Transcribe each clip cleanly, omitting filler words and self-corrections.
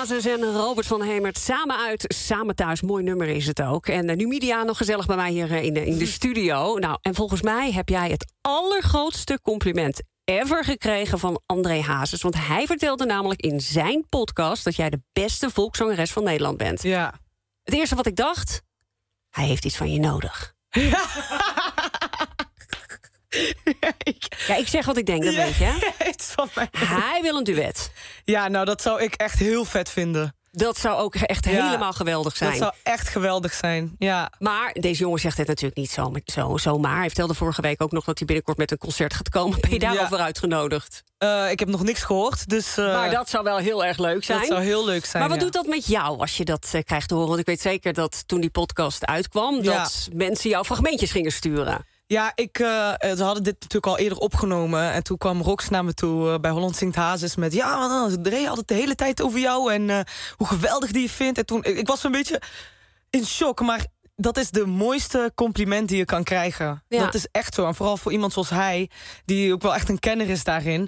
Hazes en Robert van Hemert samen uit, samen thuis. Mooi nummer is het ook. En Numidia nog gezellig bij mij hier in de studio. Nou, en volgens mij heb jij het allergrootste compliment ever gekregen van André Hazes. Want hij vertelde namelijk in zijn podcast dat jij de beste volkszangeres van Nederland bent. Ja. Het eerste wat ik dacht, hij heeft iets van je nodig. Ja. Ja, ik zeg wat ik denk, dat weet je. Hè? Iets van mij. Hij wil een duet. Ja, nou, dat zou ik echt heel vet vinden. Dat zou ook echt helemaal geweldig zijn. Dat zou echt geweldig zijn, ja. Maar deze jongen zegt het natuurlijk niet zomaar. Hij vertelde vorige week ook nog dat hij binnenkort met een concert gaat komen. Ben je daarover uitgenodigd? Ik heb nog niks gehoord, dus... maar dat zou wel heel erg leuk zijn. Dat zou heel leuk zijn, Maar wat doet dat met jou als je dat krijgt te horen? Want ik weet zeker dat toen die podcast uitkwam... dat mensen jou fragmentjes gingen sturen. Ja, ze hadden dit natuurlijk al eerder opgenomen. En toen kwam Rox naar me toe bij Holland Zingt Hazes met... ja, Dre had het de hele tijd over jou en hoe geweldig die je vindt. En toen, ik was een beetje in shock, maar dat is de mooiste compliment die je kan krijgen. Ja. Dat is echt zo. En vooral voor iemand zoals hij, die ook wel echt een kenner is daarin...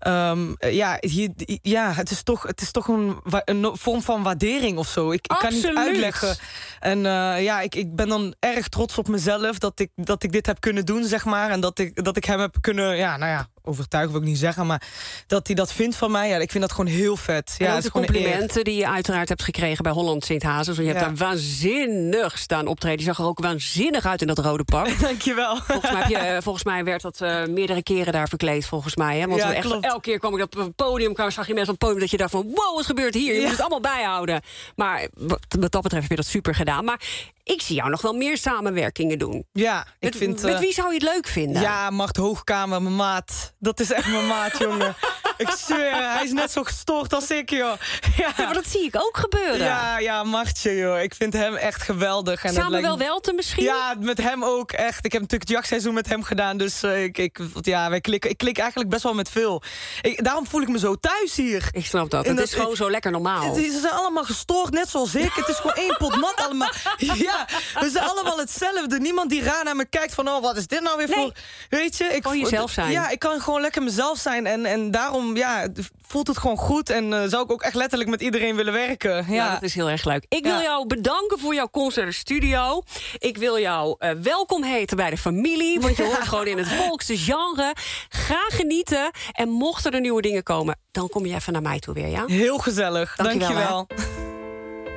het is toch een vorm van waardering of zo. Ik kan niet uitleggen. En ik ben dan erg trots op mezelf dat ik dit heb kunnen doen, zeg maar. En dat ik hem heb kunnen, overtuigen wil ik niet zeggen, maar dat hij dat vindt van mij. Ja, ik vind dat gewoon heel vet. En ook de complimenten die je uiteraard hebt gekregen bij Holland Zingt Hazes. Want je hebt daar waanzinnig staan optreden. Die zag er ook waanzinnig uit in dat rode pak. Dankjewel. Volgens mij werd dat meerdere keren daar verkleed, volgens mij. Hè? Want elke keer kwam ik op het podium, zag je mensen op het podium dat je dacht van, wow, wat gebeurt hier? Je moet het allemaal bijhouden. Maar wat dat betreft heb je dat super gedaan. Maar ik zie jou nog wel meer samenwerkingen doen. Ja, met wie zou je het leuk vinden? Ja, Mart Hoogkamer, mijn maat. Dat is echt mijn maat, jongen. Ik zweer, hij is net zo gestoord als ik, joh. Ja, maar dat zie ik ook gebeuren. Ja, Martje, joh. Ik vind hem echt geweldig. En Samen Welten misschien? Ja, met hem ook, echt. Ik heb natuurlijk het jachtseizoen met hem gedaan. Dus ik klik eigenlijk best wel met veel. Daarom voel ik me zo thuis hier. Ik snap dat. Het is gewoon zo lekker normaal. Ze zijn allemaal gestoord, net zoals ik. Het is gewoon één pot nat allemaal. Ja, we zijn allemaal hetzelfde. Niemand die raar naar me kijkt van, wat is dit nou weer voor... Weet je? Ik kan jezelf zijn. Ja, ik kan gewoon lekker mezelf zijn. En daarom voelt het gewoon goed. En zou ik ook echt letterlijk met iedereen willen werken. Ja, dat is heel erg leuk. Ik wil jou bedanken voor jouw komst naar de studio. Ik wil jou welkom heten bij de familie. Want je hoort gewoon in het volkse genre. Ga genieten. En mochten er nieuwe dingen komen, dan kom je even naar mij toe weer, ja? Heel gezellig. Dankjewel.